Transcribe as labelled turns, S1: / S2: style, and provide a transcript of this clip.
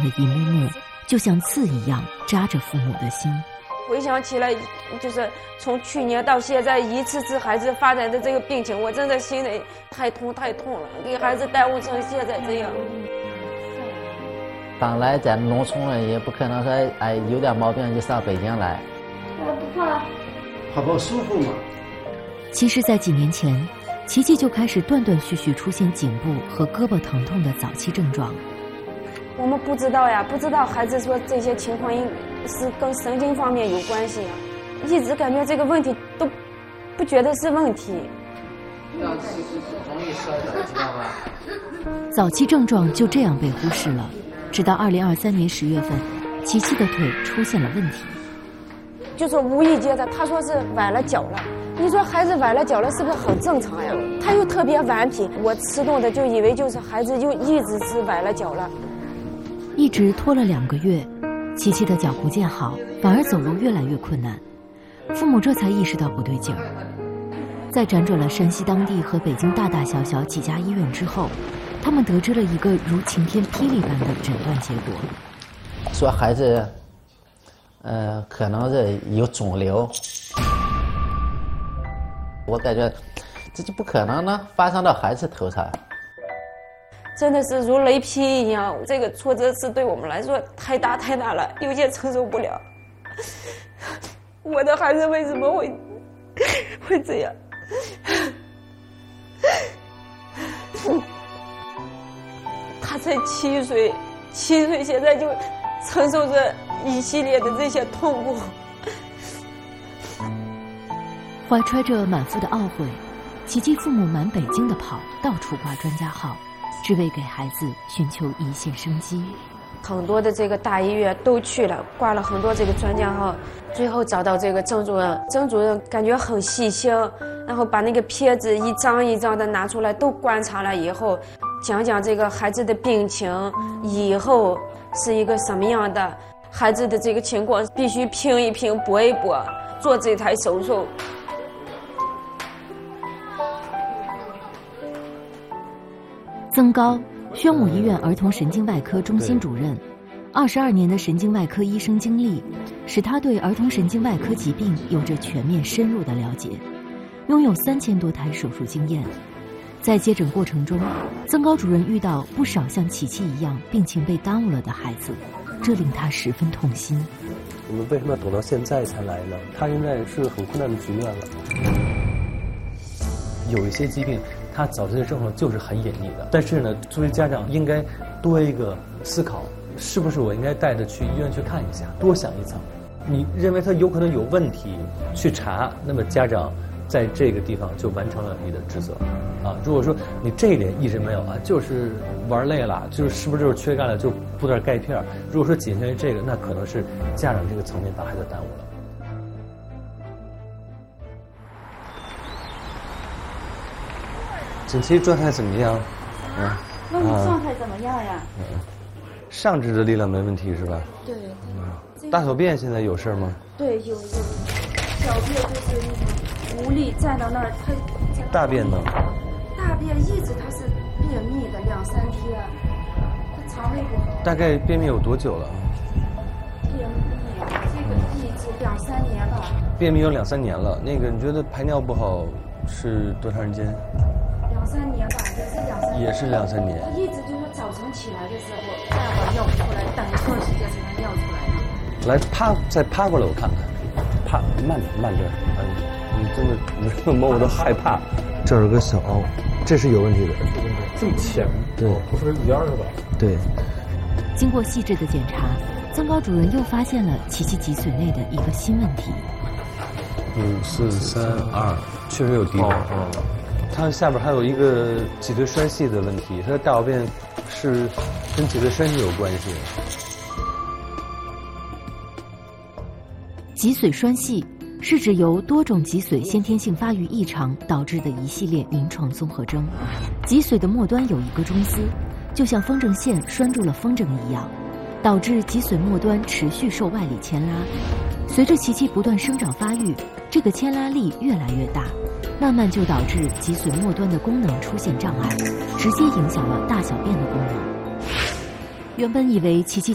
S1: 的一幕幕，就像刺一样扎着父母的心。
S2: 回想起来，就是从去年到现在，一次次孩子发展的这个病情，我真的心里太痛了，给孩子耽误成现在这样。
S3: 本来在农村了，也不可能说有点毛病就上北京来。
S4: 不怕，
S5: 好不舒服嘛。
S1: 其实，在几年前，琪琪就开始断断续续出现颈部和胳膊疼痛的早期症状。
S2: 我们不知道呀，不知道孩子说这些情况是跟神经方面有关系呀，一直感觉这个问题都不觉得是问题。
S1: 早期症状就这样被忽视了，直到2023年10月份，琪琪的腿出现了问题。
S2: 就说无意间的，他说是崴了脚了。你说孩子崴了脚了，是不是很正常呀？他又特别顽皮，我吃动的就以为就是孩子就一直是崴了脚了。
S1: 一直拖了2个月，琪琪的脚不见好，反而走路越来越困难。父母这才意识到不对劲儿。在辗转了山西当地和北京大大小小几家医院之后，他们得知了一个如晴天霹雳般的诊断结果，
S3: 说孩子可能是有肿瘤。我感觉这就不可能呢，发生到孩子头上。
S2: 真的是如雷劈一样，这个挫折是对我们来说太大了，有些承受不了。我的孩子为什么会这样？他才7岁，7岁现在就承受着一系列的这些痛苦。
S1: 怀揣着满腹的懊悔，琪琪父母满北京的跑，到处挂专家号，只为给孩子寻求一线生机。
S2: 很多的这个大医院都去了，挂了很多这个专家号，最后找到这个曾主任。曾主任感觉很细心，然后把那个片子一张一张的拿出来，都观察了以后，讲这个孩子的病情以后是一个什么样的，孩子的这个情况必须拼一拼搏一搏，做这台手术。
S1: 曾高，宣武医院儿童神经外科中心主任，22年的神经外科医生经历，使他对儿童神经外科疾病有着全面深入的了解，拥有3000多台手术经验。在接诊过程中，曾高主任遇到不少像琪琪一样病情被耽误了的孩子，这令他十分痛心。
S6: 我们为什么要等到现在才来呢？他现在是个很困难的局面了。有一些疾病它早期的症状就是很隐匿的，但是呢，作为家长应该多一个思考，是不是我应该带着去医院去看一下，多想一层。你认为他有可能有问题，去查，那么家长在这个地方就完成了你的职责啊。如果说你这一点意识没有啊，就是玩累了，是不是就是缺钙了，就补点钙片。如果说仅限于这个，那可能是家长这个层面把孩子耽误了。近期状态怎么样？
S4: 那你状态怎么样呀？
S6: 上肢的力量没问题是吧？
S4: 对。
S6: 大小便现在有事吗？
S4: 对，有。小便就是那种无力站到那儿，他。
S6: 大便呢？
S4: 大便一直他是便秘的2、3天，他肠胃不好。
S6: 大概便秘有多久了？
S4: 便秘这个一直2、3年吧。
S6: 便秘有2、3年了，那个你觉得排尿不好是多长时间
S4: ？2、3年吧，
S6: 也是2、3年。
S4: 他一直就是早晨起来的时候，再把尿出来，等一段时间才能尿出来呢。
S6: 来再趴过来我看看，趴慢点，你真的你这么摸我都害怕。这儿有个小凹，这是有问题的。
S5: 这么浅？
S6: 对，
S5: 不是5.2是吧？
S6: 对。
S1: 经过细致的检查，曾高主任又发现了琪琪脊髓内的一个新问题。
S6: 5、4、3、2，确实有低点。它下边还有一个脊髓栓系的问题，它的大小便是跟脊髓栓系有关系。
S1: 脊髓栓系是指由多种脊髓先天性发育异常导致的一系列临床综合征。脊髓的末端有一个中丝，就像风筝线拴住了风筝一样，导致脊髓末端持续受外力牵拉。随着琪琪不断生长发育，这个牵拉力越来越大，慢慢就导致脊髓末端的功能出现障碍，直接影响了大小便的功能。原本以为琪琪